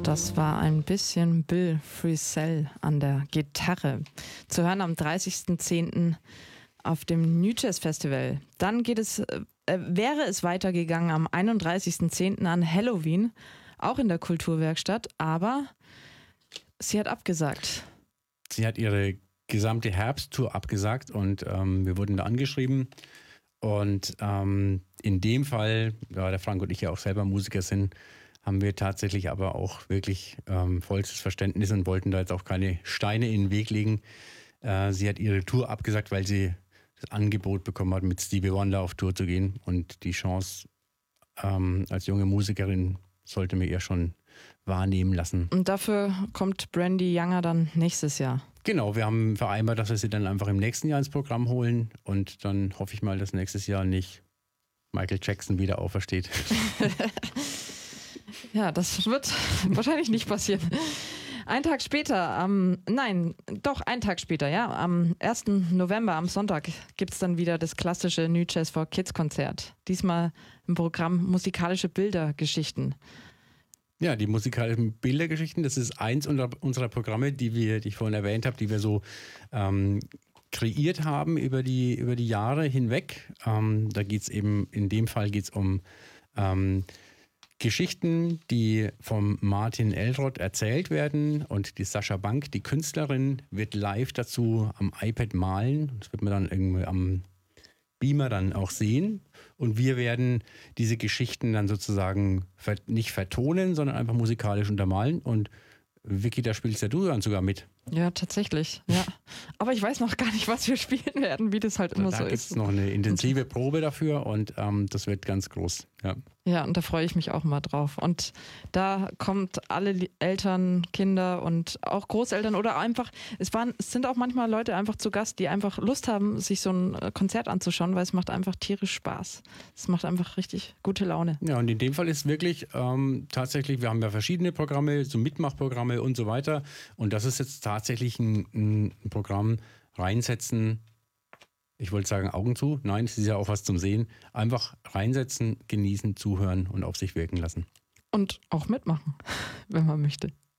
Das war ein bisschen Bill Frisell an der Gitarre. Zu hören am 30.10. auf dem New Jazz Festival. Dann wäre es weitergegangen am 31.10. an Halloween, auch in der Kulturwerkstatt, aber sie hat abgesagt. Sie hat ihre gesamte Herbsttour abgesagt und wir wurden da angeschrieben. Und in dem Fall, da der Frank und ich ja auch selber Musiker sind, haben wir tatsächlich aber auch wirklich vollstes Verständnis und wollten da jetzt auch keine Steine in den Weg legen. Sie hat ihre Tour abgesagt, weil sie das Angebot bekommen hat, mit Stevie Wonder auf Tour zu gehen. Und die Chance als junge Musikerin sollte mir eher schon wahrnehmen lassen. Und dafür kommt Brandy Younger dann nächstes Jahr. Genau, wir haben vereinbart, dass wir sie dann einfach im nächsten Jahr ins Programm holen. Und dann hoffe ich mal, dass nächstes Jahr nicht Michael Jackson wieder aufersteht. Ja, das wird wahrscheinlich nicht passieren. Einen Tag später, am 1. November, am Sonntag, gibt es dann wieder das klassische New Jazz for Kids Konzert. Diesmal im Programm Musikalische Bildergeschichten. Ja, die musikalischen Bildergeschichten, das ist eins unserer Programme, die ich vorhin erwähnt habe, die wir so kreiert haben über die Jahre hinweg. Da geht es eben, in dem Fall geht es um Geschichten, die vom Martin Elrod erzählt werden, und die Sascha Bank, die Künstlerin, wird live dazu am iPad malen. Das wird man dann irgendwie am Beamer dann auch sehen. Und wir werden diese Geschichten dann sozusagen nicht vertonen, sondern einfach musikalisch untermalen. Und Vicky, da spielst ja du dann sogar mit. Ja, tatsächlich. Ja. Aber ich weiß noch gar nicht, was wir spielen werden, wie das halt immer so ist. Da gibt es noch eine intensive Probe dafür und das wird ganz groß. Ja, und da freue ich mich auch mal drauf. Und da kommt alle Eltern, Kinder und auch Großeltern oder einfach, es sind auch manchmal Leute einfach zu Gast, die einfach Lust haben, sich so ein Konzert anzuschauen, weil es macht einfach tierisch Spaß. Es macht einfach richtig gute Laune. Ja, und in dem Fall ist wirklich tatsächlich, wir haben ja verschiedene Programme, so Mitmachprogramme und so weiter. Und das ist jetzt tatsächlich ein Programm, reinsetzen. Ich wollte sagen, Augen zu. Nein, es ist ja auch was zum Sehen. Einfach reinsetzen, genießen, zuhören und auf sich wirken lassen. Und auch mitmachen, wenn man möchte.